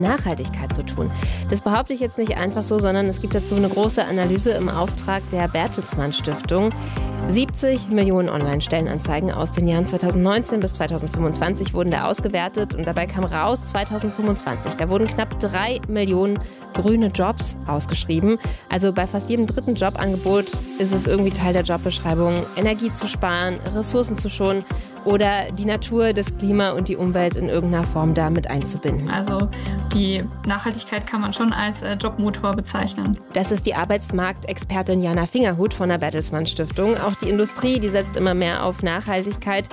Nachhaltigkeit zu tun. Das behaupte ich jetzt nicht einfach so, sondern es gibt dazu eine große Analyse im Auftrag der Bertelsmann Stiftung. 70 Millionen Online-Stellenanzeigen aus den Jahren 2019 bis 2025 wurden da ausgewertet und dabei kam raus, 2025, da wurden knapp 3 Millionen grüne Jobs ausgeschrieben. Also bei fast jedem dritten Jobangebot ist es irgendwie Teil der Jobbeschreibung, Energie zu sparen, Ressourcen zu schonen oder die Natur, das Klima und die Umwelt in irgendeiner Form da mit einzubinden. Also die Nachhaltigkeit kann man schon als Jobmotor bezeichnen. Das ist die Arbeitsmarktexpertin Jana Fingerhut von der Bertelsmann Stiftung. Auch die Industrie, die setzt immer mehr auf Nachhaltigkeit.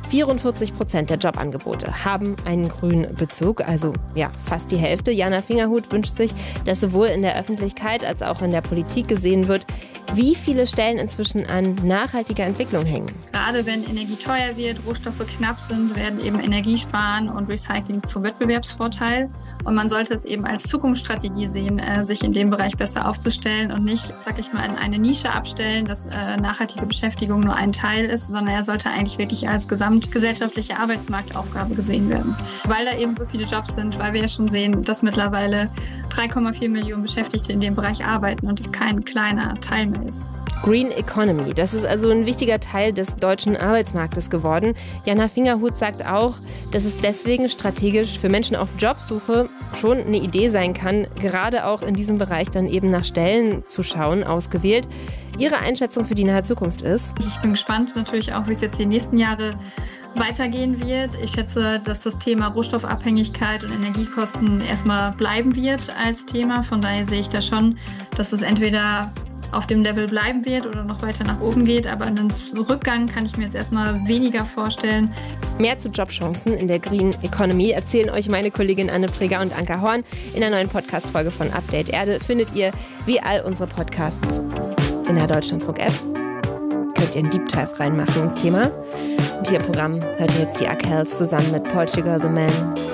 44% der Jobangebote haben einen grünen Bezug, also ja, fast die Hälfte. Jana Fingerhut wünscht sich, dass sowohl in der Öffentlichkeit als auch in der Politik gesehen wird, wie viele Stellen inzwischen an nachhaltiger Entwicklung hängen. Gerade wenn Energie teuer wird, Rohstoffe knapp sind, werden eben Energiesparen und Recycling zum Wettbewerbsvorteil. Und man sollte es eben als Zukunftsstrategie sehen, sich in dem Bereich besser aufzustellen und nicht, sag ich mal, in eine Nische abstellen, dass nachhaltige Beschäftigung nur ein Teil ist, sondern er sollte eigentlich wirklich als gesamtgesellschaftliche Arbeitsmarktaufgabe gesehen werden. Weil da eben so viele Jobs sind, weil wir ja schon sehen, dass mittlerweile 3,4 Millionen Beschäftigte in dem Bereich arbeiten und es kein kleiner Teil mehr ist. Green Economy, das ist also ein wichtiger Teil des deutschen Arbeitsmarktes geworden. Jana Fingerhut sagt auch, dass es deswegen strategisch für Menschen auf Jobsuche schon eine Idee sein kann, gerade auch in diesem Bereich dann eben nach Stellen zu schauen, ausgewählt. Ihre Einschätzung für die nahe Zukunft ist? Ich bin gespannt natürlich auch, wie es jetzt die nächsten Jahre weitergehen wird. Ich schätze, dass das Thema Rohstoffabhängigkeit und Energiekosten erstmal bleiben wird als Thema. Von daher sehe ich da schon, dass es entweder auf dem Level bleiben wird oder noch weiter nach oben geht. Aber einen Rückgang kann ich mir jetzt erstmal weniger vorstellen. Mehr zu Jobchancen in der Green Economy erzählen euch meine Kollegin Anne Preger und Anka Horn. In der neuen Podcast-Folge von Update Erde findet ihr, wie all unsere Podcasts, in der Deutschlandfunk-App. Könnt ihr einen Deep Dive reinmachen ins Thema. Und hier im Programm hört ihr jetzt die Arkells zusammen mit Portugal the Man.